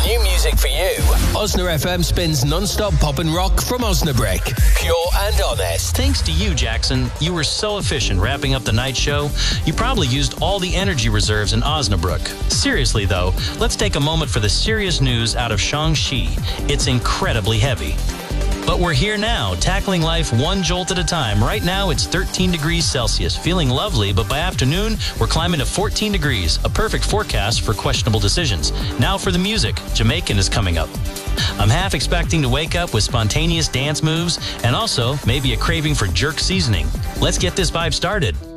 New music for you. Osna FM spins non-stop pop and rock from Osnabrück. Pure and honest. Thanks to you, Jackson. You were so efficient wrapping up the night show. You probably used all the energy reserves in Osnabrück. Seriously, though, let's take a moment for the serious news out of Shaanxi. It's incredibly heavy. But we're here now, tackling life one jolt at a time. Right now, it's 13 degrees Celsius, feeling lovely, but by afternoon, we're climbing to 14 degrees, a perfect forecast for questionable decisions. Now for the music. Jamaican is coming up. I'm half expecting to wake up with spontaneous dance moves and also maybe a craving for jerk seasoning. Let's get this vibe started.